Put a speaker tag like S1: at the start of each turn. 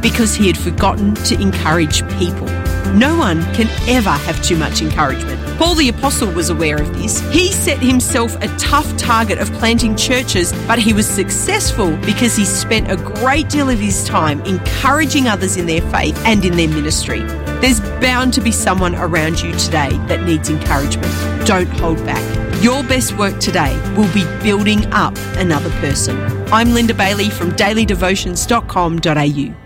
S1: because he had forgotten to encourage people. No one can ever have too much encouragement. Paul the Apostle was aware of this. He set himself a tough target of planting churches, but he was successful because he spent a great deal of his time encouraging others in their faith and in their ministry. There's bound to be someone around you today that needs encouragement. Don't hold back. Your best work today will be building up another person. I'm Linda Bailey from dailydevotions.com.au.